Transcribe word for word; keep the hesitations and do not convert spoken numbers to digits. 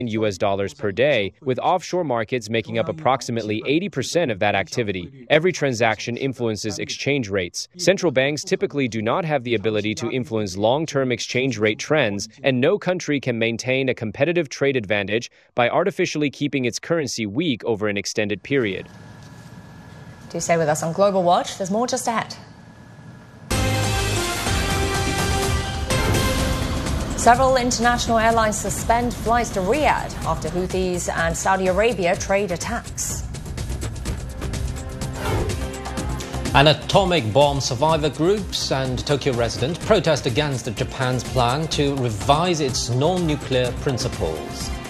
U S dollars per day, with offshore markets making up approximately eighty percent of that activity. Every transaction influences exchange rates. Central banks typically do not have the ability to influence long-term exchange rate trends, and no country can maintain a competitive trade advantage by artificially keeping its currency weak over an extended period. Do stay with us on Global Watch. There's more just ahead. Several international airlines suspend flights to Riyadh after Houthis and Saudi Arabia trade attacks. And atomic bomb survivor groups and Tokyo residents protest against Japan's plan to revise its non-nuclear principles.